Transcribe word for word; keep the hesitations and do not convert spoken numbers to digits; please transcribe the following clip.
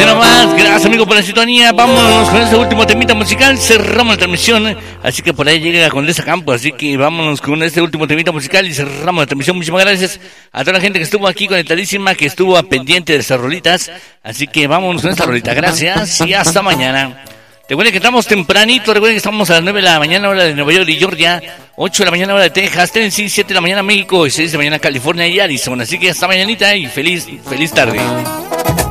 Así nomás, gracias amigo por la sintonía. Vámonos con este último temita musical. Cerramos la transmisión. Así que por ahí llega Condesa Campos. Así que vámonos con este último temita musical y cerramos la transmisión. Muchísimas gracias a toda la gente que estuvo aquí conectadísima, que estuvo a pendiente de estas rolitas. Así que vámonos con esta rolita. Gracias y hasta mañana. Recuerden que estamos tempranito. Recuerden que estamos a las nueve de la mañana, hora de Nueva York y Georgia. ocho de la mañana, hora de Texas, Tennessee. siete de la mañana, México. Y seis de la mañana, California y Arizona. Así que hasta mañanita y feliz, feliz tarde.